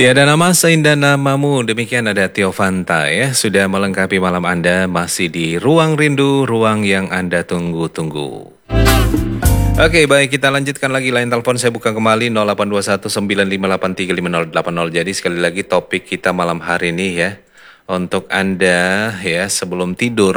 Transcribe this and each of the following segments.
Tiada nama seindah namamu, demikian ada Tio Fanta ya. Sudah melengkapi malam Anda, masih di Ruang Rindu, ruang yang Anda tunggu-tunggu. Oke, baik, kita lanjutkan lagi. Line telepon saya buka kembali 082195835080. Jadi sekali lagi topik kita malam hari ini ya, untuk Anda ya sebelum tidur,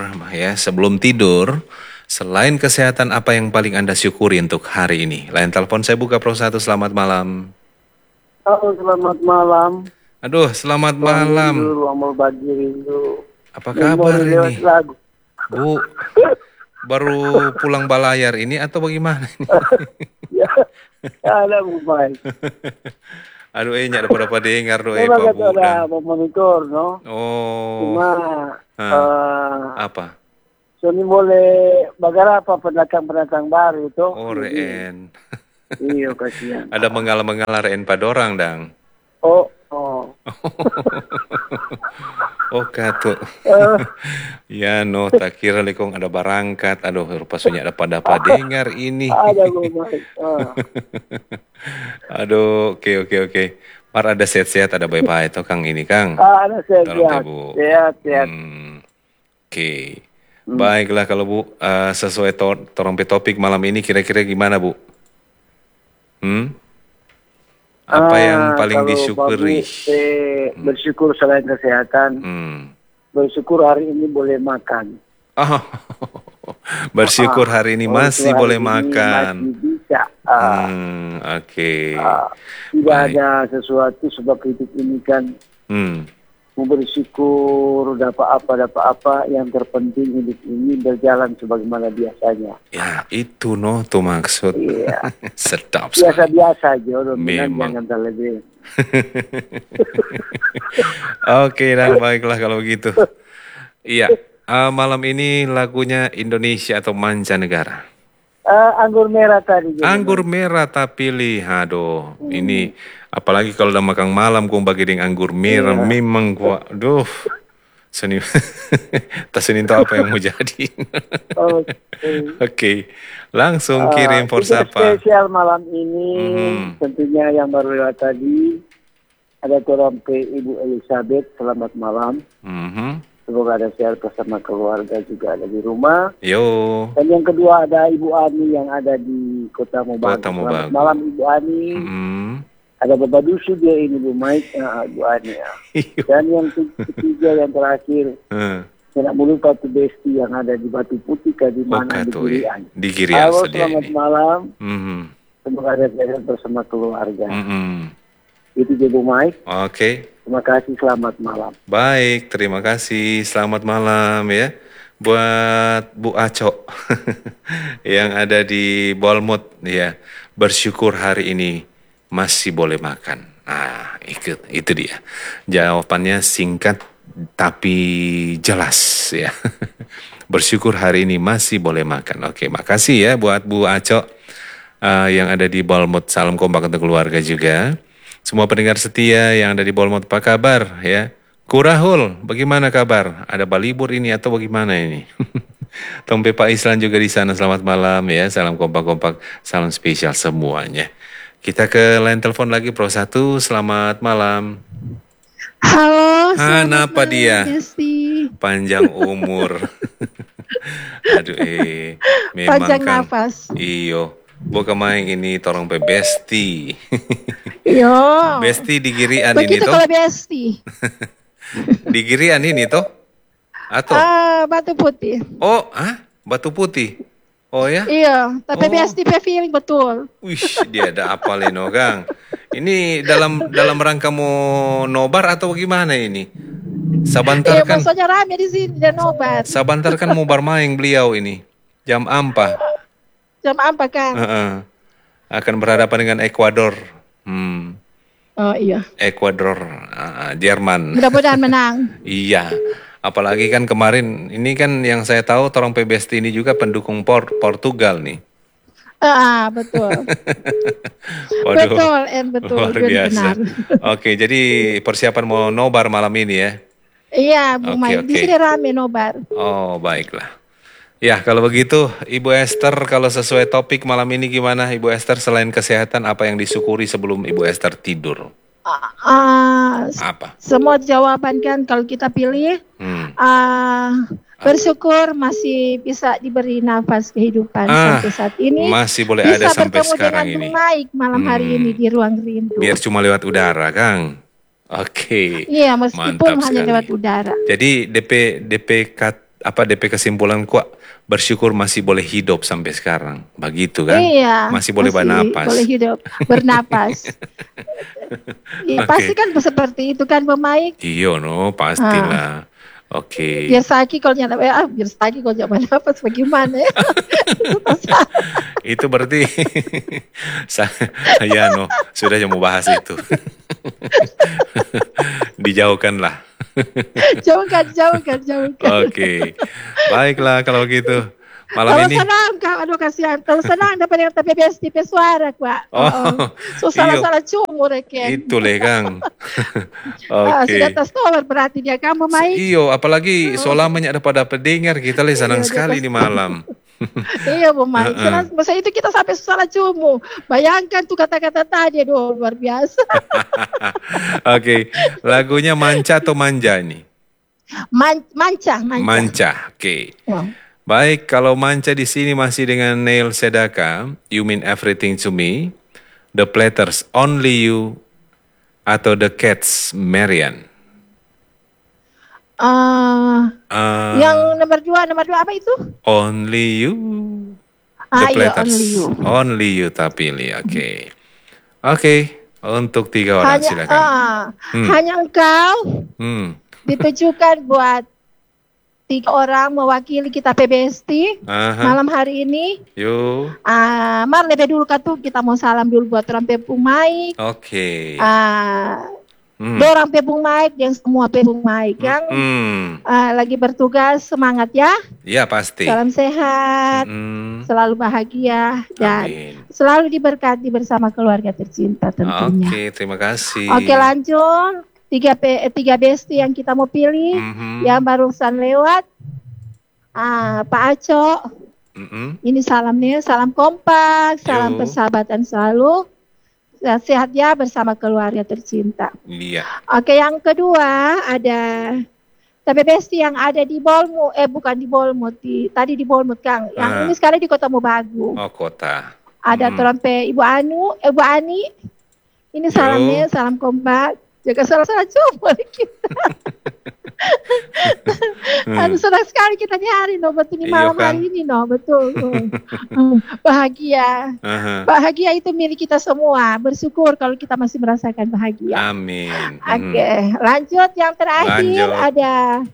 selain kesehatan apa yang paling Anda syukuri untuk hari ini? Line telepon saya buka Pro 1, selamat malam. Halo, selamat malam. Aduh, selamat malam. Ruang berbagi rindu. Apa kabar ini? Lagu. Bu, baru pulang balayar ini atau bagaimana ini? Ya, ada baik. Aduh, nyak dapat dengar doa Memang Pak kata ada memonitor, no? Oh. Cuma apa? Sony boleh bagara apa pendatang baru itu? Oh, Reen. Iya, kasihan. Ada mengalah-mengalah Reen padorang, dang. Oh. Oh, kato. Ya, no, tak kira lekong ada barangkat. Aduh, rupanya ada pada dengar ini. Ada baik. Aduh, oke. Mar ada sehat-sehat, ada baik-baik itu Kang ini, Kang. Ada sehat. Sehat. Oke. Baiklah kalau Bu, sesuai torompe topik malam ini kira-kira gimana Bu? Apa yang paling disyukuri? Bersyukur selain kesehatan. Bersyukur hari ini boleh makan. Oh, bersyukur hari ini masih boleh makan. Masih bisa. Oke. Tidak ada sesuatu sebab hidup ini kan mau bersyukur dapat apa yang terpenting hidup ini berjalan sebagaimana biasanya. Ya itu tuh maksud. Iya. Sedap. Biasa aja. Memang. Jangan terlebih. Oke, dan baiklah kalau begitu. Iya. Malam ini lagunya Indonesia atau mancanegara? Anggur merah tadi. Anggur merah tak pilih. Aduh, ini apalagi kalau udah makan malam kau bagi dengan anggur merah, memang gua, aduh, seni, tak seni tahu apa yang mau jadi. Oke. Langsung kirim for sapa. Spesial malam ini, tentunya yang baru lewat tadi, ada torompe Ibu Elizabeth, selamat malam. Semoga ada sehat bersama keluarga juga ada di rumah. Yo. Dan yang kedua ada Ibu Ani yang ada di Kota Mobagu. Selamat malam Ibu Ani. Ada Bapak Dusu dia ini Bu Mike, Ibu Ani. Dan yang ketiga yang terakhir, tidak melupa tuh Besti yang ada di Batu Putih, di mana di Girian. Di Girian. Halo, selamat malam. Semoga ada sehat bersama keluarga. Itu dia Bu Mike. Oke. Terima kasih, selamat malam. Baik, terima kasih. Selamat malam ya. Buat Bu Aco yang ada di Bolmut ya. Bersyukur hari ini masih boleh makan. Nah, itu dia. Jawabannya singkat tapi jelas ya. Bersyukur hari ini masih boleh makan. Oke, makasih ya buat Bu Aco yang ada di Bolmut. Salam kompak untuk keluarga juga. Semua pendengar setia yang ada di Bolmut, apa kabar ya? Kurahul, bagaimana kabar? Ada balibur ini atau bagaimana ini? Tompe Pak Islan juga di sana, selamat malam ya. Salam kompak-kompak, salam spesial semuanya. Kita ke line telepon lagi Pro 1, selamat malam. Halo, kenapa dia? Besti. Panjang umur. Aduh memang panjang kan. nafas. Iyo. Bukan main ini torong pe Besti. Yo. Besti di Girian begitu ini toh. Kalau Besti. Di Girian ini toh? Atau? Batu Putih. Oh, Batu Putih. Oh ya? Iya, tapi Besti feeling betul. Wih, dia ada apa Leno, Gang? Ini dalam rangka mau nobar atau gimana ini? Sabantar kan. Maksudnya rame di sini dan nobar. Sabantar kan mau bermain beliau ini. Jam ampa. Jam apa kan? Akan berhadapan dengan Ekuador. Oh iya. Ekuador, Jerman. Mudah-mudahan menang. Iya. Apalagi kan kemarin, ini kan yang saya tahu Torong PBST ini juga pendukung Portugal nih. Betul. Waduh, betul. Luar biasa. Benar. Oke, jadi persiapan mau nobar malam ini ya? Iya, Bu Mai. Di sini rame nobar. Oh, baiklah. Ya, kalau begitu, Ibu Esther, kalau sesuai topik malam ini gimana Ibu Esther, selain kesehatan, apa yang disyukuri sebelum Ibu Esther tidur? Apa? Semua jawaban kan kalau kita pilih bersyukur masih bisa diberi nafas kehidupan sampai saat ini. Masih boleh ada sampai sekarang ini. Bisa bertemu dengan Mike malam hari ini di ruang rindu. Biar cuma lewat udara, Kang. Oke. Iya, meskipun hanya lewat udara. Jadi DP kesimpulan kok bersyukur masih boleh hidup sampai sekarang. Begitu kan? Iya. Masih boleh bernapas. Boleh hidup, bernapas. Pasti kan seperti itu kan, Bu Mike? Iya, pastilah. Oke. Biar sakit kalau nyata, biar sakit kalau nyata bernapas bagaimana ya? Itu berarti saya sudah mau bahas itu. Dijauhkanlah. Jauhkan. Oke. Baiklah kalau gitu. Malam ini. Kalau senang, Kak, aduh kasihan. Kalau senang dapat yang TPBS tipe suara, Kak. Salah cumur kan. Itu Kang. Oke. Sudah tas tower berarti dia kamu main. Iyo, apalagi solamanya daripada pendengar kita senang sekali ini malam. Iya, Bu Mai. Masa itu kita sampai salah cumu. Bayangkan tuh kata-kata tadi, luar biasa. Oke, lagunya Manca atau Manja nih? Manca, oke. Baik, kalau Manca di sini masih dengan Neil Sedaka, You Mean Everything to Me, The Platters, Only You, atau The Cats, Marian. Yang nomor dua apa itu? Only You. The Platters. Only You. Only You tak pilih, oke. Oke, untuk 3 orang silakan. Hanya engkau ditujukan buat 3 orang mewakili kita PBST malam hari ini. Yuk. Mar lebih dulu tuh kita mau salam dulu buat orang Pepung Mike. Oke. Dorang Pepung Mike yang semua Pepung Mike yang lagi bertugas, semangat ya. Iya pasti. Salam sehat, selalu bahagia dan selalu diberkati bersama keluarga tercinta tentunya. Oke, terima kasih. Oke, lanjut. 3 besti yang kita mau pilih yang barusan lewat. Pak Aco. Ini salamnya, salam kompak, salam persahabatan selalu. Sehat ya bersama keluarga tercinta. Iya. Oke, yang kedua ada tapi besti yang ada di Bolmut, bukan di Bolmut, tadi di Bolmut Kang. Yang ini sekarang di Kota Mobagu. Oh, kota. Ada Trompe Ibu Ani. Ini salamnya, salam kompak. Jaga salah cuma kita. Senang sekali kita nyari betul malam hari ini betul. Bahagia. Bahagia itu milik kita semua. Bersyukur kalau kita masih merasakan bahagia. Amin. Oke, lanjut yang terakhir ada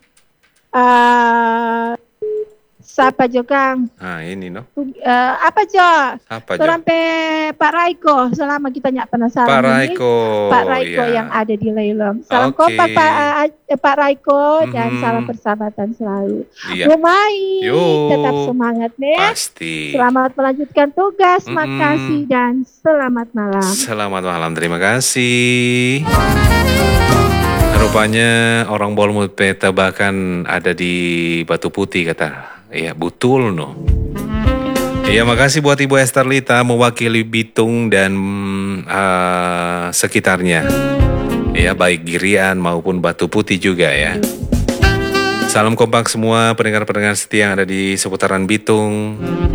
siapa Jo Kang? Ini apa Jo? Apa Jo? Sampai Pak Raiko, selama kita nyak penasaran Pak Raiko. Pak Raiko yang ada di Leilom. Salam kompak Pak Raiko dan salam persahabatan selalu. Lumai, tetap semangat nih. Pasti. Selamat melanjutkan tugas, makasih dan selamat malam. Selamat malam, terima kasih. Rupanya orang Bolmut Peta bahkan ada di Batu Putih kata. Iya betul Iya, makasih buat Ibu Esther Lita mewakili Bitung dan sekitarnya. Ya, baik Girian maupun Batu Putih juga ya. Salam kompak semua pendengar-pendengar setia yang ada di seputaran Bitung.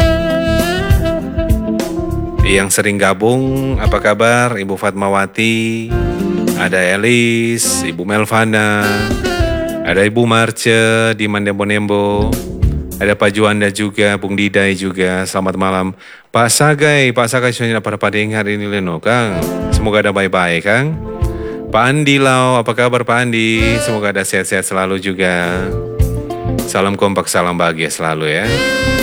Yang sering gabung, apa kabar Ibu Fatmawati? Ada Elis, Ibu Melvana, ada Ibu Marce di Mandembo-Nembo. Ada Pak Juanda juga, Bung Didai juga. Selamat malam. Pak Sagai sudah pada dengar ini Leno, Kang. Semoga ada baik-baik, Kang. Pak Andi Lau, apa kabar Pak Andi? Semoga ada sehat-sehat selalu juga. Salam kompak, salam bahagia selalu ya.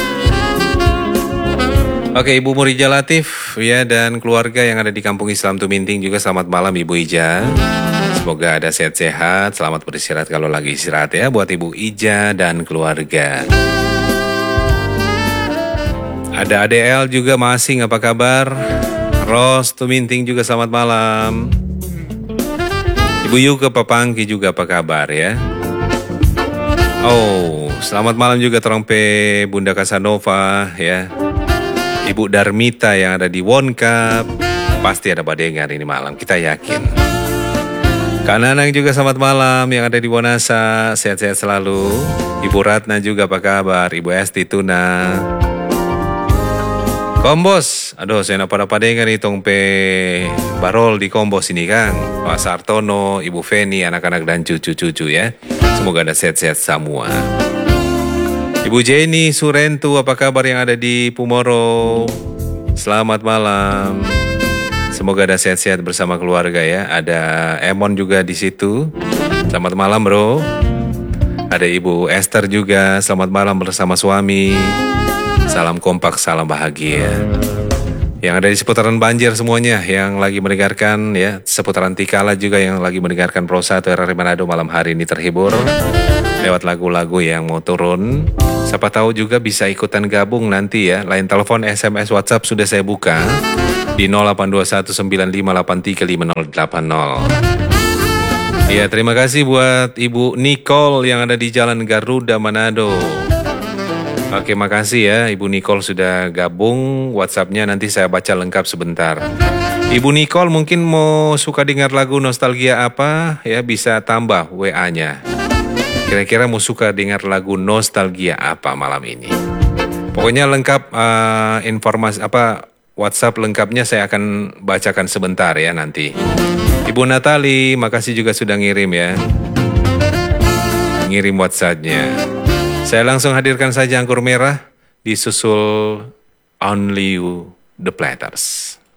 Oke, Ibu Murija Latif ya dan keluarga yang ada di Kampung Islam Tuminting juga selamat malam Ibu Ija. Semoga ada sehat-sehat, selamat beristirahat kalau lagi istirahat ya buat Ibu Ija dan keluarga. Ada ADL juga Masing, apa kabar? Ros Tuminting juga selamat malam. Ibu Yuka Papangki juga apa kabar ya? Oh, selamat malam juga Trompe Bunda Casanova ya. Ibu Darmita yang ada di Wonkap. Pasti ada Badengar ini malam, kita yakin. Kak Nanang juga selamat malam yang ada di Wanasa, sehat-sehat selalu. Ibu Ratna juga apa kabar? Ibu Esti Tuna. Kombos, aduh saya nak pada dengar nih tong pe barol di Kombos ini kan. Pak Sartono, Ibu Feni, anak-anak dan cucu-cucu ya. Semoga ada sehat-sehat semua. Ibu Jenny Surentu apa kabar yang ada di Pumoro? Selamat malam. Semoga ada sehat-sehat bersama keluarga ya. Ada Emon juga di situ. Selamat malam bro. Ada Ibu Esther juga. Selamat malam bersama suami. Salam kompak, salam bahagia. Yang ada di seputaran Banjir semuanya yang lagi mendengarkan ya. Seputaran Tikala juga yang lagi mendengarkan Pro 1 RRI Manado malam hari ini terhibur lewat lagu-lagu yang mau turun. Siapa tahu juga bisa ikutan gabung nanti ya. Line telepon, SMS, WhatsApp sudah saya buka di 082195835080. Ya, terima kasih buat Ibu Nicole yang ada di Jalan Garuda Manado. Oke, makasih ya Ibu Nicole sudah gabung. WhatsApp-nya nanti saya baca lengkap sebentar. Ibu Nicole mungkin mau suka dengar lagu nostalgia apa ya, bisa tambah WA-nya. Kira-kira mau suka dengar lagu nostalgia apa malam ini. Pokoknya lengkap informasi apa WhatsApp lengkapnya saya akan bacakan sebentar ya nanti. Ibu Natali, makasih juga sudah ngirim ya. Ngirim WhatsApp-nya. Saya langsung hadirkan saja Anggur Merah disusul Only You The Platters.